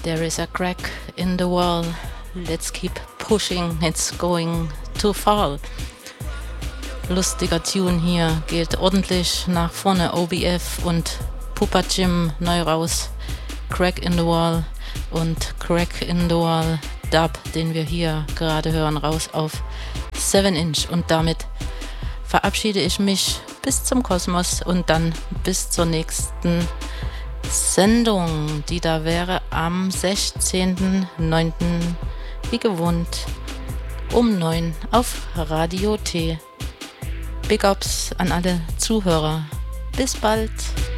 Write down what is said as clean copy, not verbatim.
There is a crack in the wall. Let's keep pushing, it's going to fall. Lustiger Tune hier, geht ordentlich nach vorne. OBF und Pupa Jim neu raus. Crack in the Wall und Crack in the Wall Dub, den wir hier gerade hören, raus auf 7 Inch. Und damit verabschiede ich mich bis zum Kosmos und dann bis zur nächsten Sendung, die da wäre am 16.09. wie gewohnt um 9 auf Radio T. Big Ups an alle Zuhörer. Bis bald.